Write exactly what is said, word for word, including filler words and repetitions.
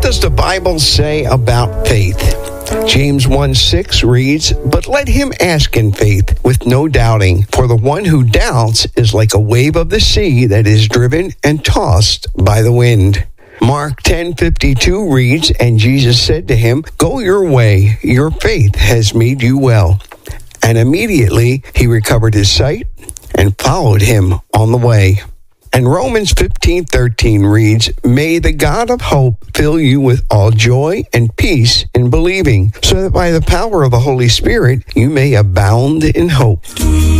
does the Bible say about faith? James one six reads, "But let him ask in faith with no doubting, for the one who doubts is like a wave of the sea that is driven and tossed by the wind." Mark ten fifty-two reads, "And Jesus said to him, 'Go your way, your faith has made you well.' And immediately he recovered his sight and followed him on the way." And Romans fifteen thirteen reads, "May the God of hope fill you with all joy and peace in believing, so that by the power of the Holy Spirit you may abound in hope."